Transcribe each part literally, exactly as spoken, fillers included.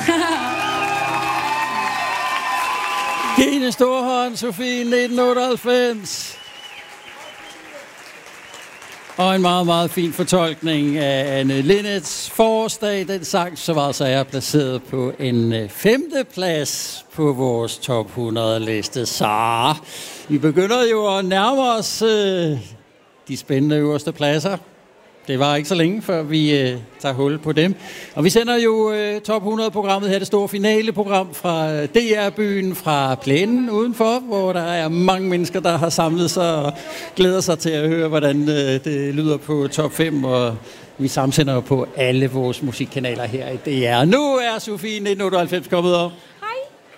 Gine Storhånd, Sofie, nitten otteoghalvfems. Og en meget, meget fin fortolkning af Anne Linnets Forårsdag. Den sang, så var så er placeret på en femte plads på vores top hundrede liste. Så vi begynder jo at nærme os øh, de spændende øverste pladser. Det var ikke så længe, før vi øh, tager hul på dem. Og vi sender jo øh, top hundrede-programmet her, det store finaleprogram fra D R-byen, fra plænen udenfor, hvor der er mange mennesker, der har samlet sig og glæder sig til at høre, hvordan øh, det lyder på top fem. Og vi samsender jo på alle vores musikkanaler her i D R. Nu er Sofie nitten otteoghalvfems kommet op. Hej.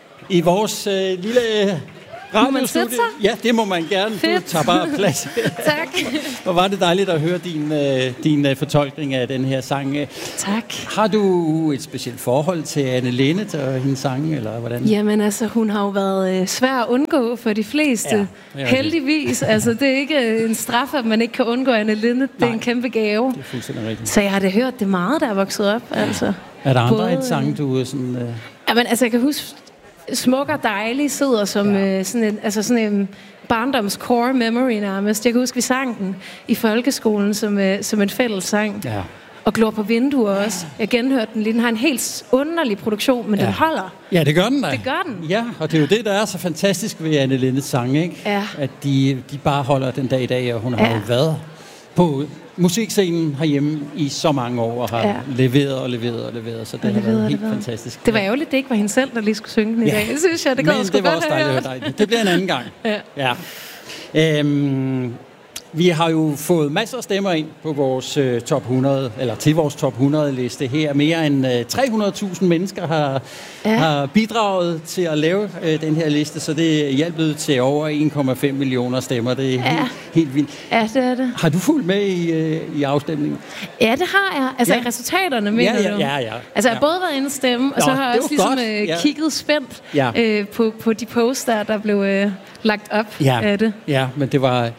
I vores øh, lille... Må man sætte sig? Ja, det må man gerne. Fedt. Du tager bare plads. Tak. Hvor var det dejligt at høre din, øh, din øh, fortolkning af den her sang. Tak. Har du et specielt forhold til Anne Linnet og hendes sange, eller hvordan? Jamen altså, hun har jo været øh, svær at undgå for de fleste. Ja, heldigvis. Altså, det er ikke en straf, at man ikke kan undgå Anne Linnet. Det er Nej, en kæmpe gave. Det er fuldstændig rigtigt. Så jeg har da hørt det meget, der er vokset op. Altså. Er der andre Både, en sang, du er sådan... Øh... Jamen altså, jeg kan huske... Smuk og dejlig sidder som ja. øh, sådan en, altså sådan en barndoms core memory nærmest. Jeg kan huske, vi sang den i folkeskolen som, øh, som en fælles sang. Ja. Og Glor på vinduer også. Jeg genhørte den lige. Den har en helt underlig produktion, men ja. den holder. Ja, det gør den da. Det gør den. Ja, og det er jo det, der er så fantastisk ved Anne Linnets sange, ikke? Ja. At de, de bare holder den dag i dag, og hun har ja. jo været på musikscenen herhjemme i så mange år, og har ja. leveret og leveret og leveret, så det har været helt fantastisk. Det var ærgerligt, det ikke var hende selv, der lige skulle synge den i ja. dag. Det synes jeg, det går Men sgu det var godt også dejligt at høre dig. Det bliver en anden gang. ja. ja. Øhm, vi har jo fået masser af stemmer ind på vores øh, top hundrede, eller til vores top hundrede liste her. Mere end øh, tre hundrede tusind mennesker har, ja. har bidraget til at lave øh, den her liste, så det er hjælpet til over en komma fem millioner stemmer. Det er ja. helt, helt vildt. Ja, det er det. Har du fulgt med i, øh, i afstemningen? Ja, det har jeg. Altså ja. i resultaterne, mener ja, ja, du? ja, ja. Altså jeg ja. har både været inde og stemme, og så Nå, har jeg også ligesom øh, ja. kigget spændt ja. øh, på, på de posts, der, der blev øh, lagt op ja. af det. Ja, men det var...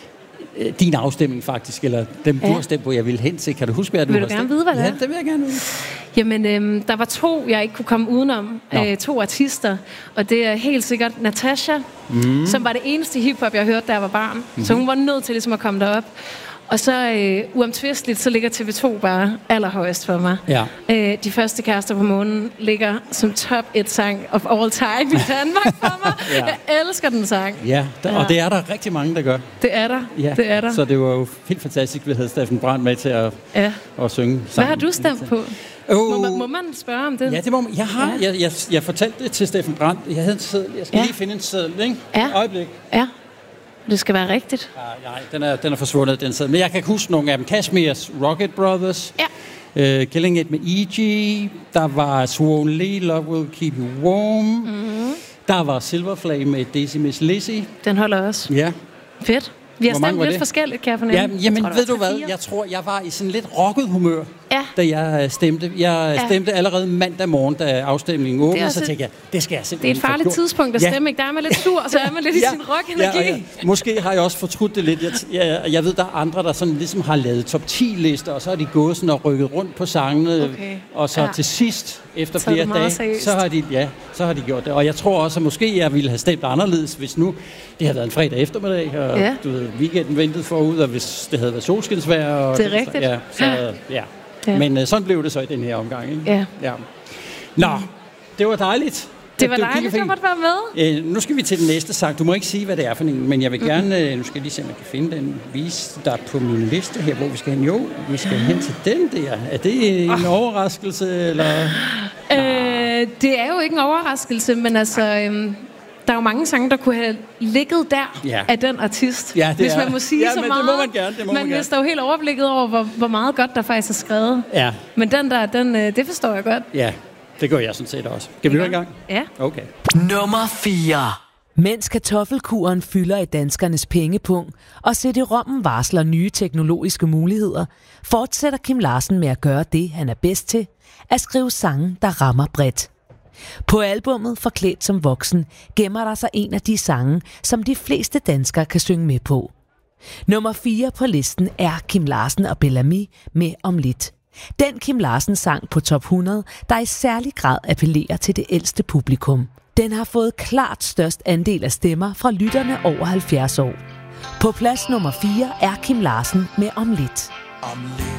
din afstemning faktisk, eller dem du ja. har stemt på, jeg vil hen til. Kan du huske, hvad du vil har du gerne stemt? vide, hvad det er? Ja, det vil jeg gerne vide. Jamen, øhm, der var to, jeg ikke kunne komme udenom. Øh, to artister, og det er helt sikkert Natasha, mm. som var det eneste hiphop, jeg hørte, da jeg var barn. Mm-hmm. Så hun var nødt til ligesom at komme derop. Og så øh, uomtvisteligt, så ligger T V to bare allerhøjest for mig. Ja. Øh, de første kærester på månen ligger som top et sang of all time i Danmark for mig. ja. Jeg elsker den sang. Ja, der, ja, og det er der rigtig mange, der gør. Det er der, ja. det er der. Så det var jo helt fantastisk, vi havde Steffen Brandt med til at, ja. at synge sammen. Hvad har du stemt på? Oh. Må, man, må man spørge om det? Ja, det må man. Jeg har. Ja. Jeg, jeg, jeg fortalte det til Steffen Brandt. Jeg havde en seddel. Jeg skal ja. lige finde en seddel, ikke? Ja. Øjeblik. Ja. Det skal være rigtigt. Ja, nej, den er, den er forsvundet, den seddel. Men jeg kan huske nogle af dem. Kashmirs Rocket Brothers. Ja. Uh, Killing It med E G. Der var Swan Lee, Love Will Keep You Warm. Mm-hmm. Der var Silver Flame med Daisy Miss Lizzy. Den holder også. Ja. Fedt. Vi har stemt lidt det? forskelligt, kan jeg fornemme. Ja, jamen, tror, ved du hvad? Jeg tror, jeg var i sådan lidt rocket humør, ja. da jeg stemte. Jeg ja. stemte allerede mandag morgen, da afstemningen åbnede, så tænkte jeg, det skal jeg simpelthen. Det er et farligt tidspunkt at ja. stemme, ikke? Der er man lidt sur, og så er man lidt ja. i sin rock-energi. Ja, ja. Måske har jeg også fortrudt det lidt. Jeg, jeg, jeg ved, der er andre, der sådan ligesom har lavet top ti-lister, og så har de gået sådan og rykket rundt på sangene, okay. og så ja. til sidst, efter så flere dage, så har, de, ja, så har de gjort det. Og jeg tror også, at måske jeg ville have stemt anderledes, hvis nu det havde været en fredag eftermiddag, og ja. du ved, weekenden ventede forud, og hvis det havde været solskinsvejr. Og det er rigtigt. Ja, så, ja. ja. Men uh, sådan blev det så i den her omgang, ikke? Ja. ja. Nå, det var dejligt. Det var dejligt, at jeg måtte være med. Øh, nu skal vi til den næste sang. Du må ikke sige, hvad det er for en, men jeg vil gerne, øh, nu skal jeg lige se, om jeg kan finde den, vise dig på min liste her, hvor vi skal hen. Jo, vi skal hen til den der. Er det en oh. overraskelse, eller? Øh, det er jo ikke en overraskelse, men altså... Øhm der er jo mange sange, der kunne have ligget der ja. af den artist. Ja, hvis er. man må sige ja, så men meget. Det må man gerne. Det må man man gerne. mister jo helt overblikket over, hvor, hvor meget godt der faktisk er skrevet. Ja. Men den der, den, det forstår jeg godt. Ja, det gør jeg sådan set også. Skal vi høre en gang? Ja. Okay. Nummer fire. Mens kartoffelkuren fylder i danskernes pengepung, og C D-rommen varsler nye teknologiske muligheder, fortsætter Kim Larsen med at gøre det, han er bedst til, at skrive sange, der rammer bredt. På albummet Forklædt som voksen gemmer der sig en af de sange, som de fleste danskere kan synge med på. Nummer fire på listen er Kim Larsen og Bellamy med Om lidt. Den Kim Larsen sang på top hundrede, der i særlig grad appellerer til det ældste publikum. Den har fået klart størst andel af stemmer fra lytterne over halvfjerds år. På plads nummer fire er Kim Larsen med Om lidt.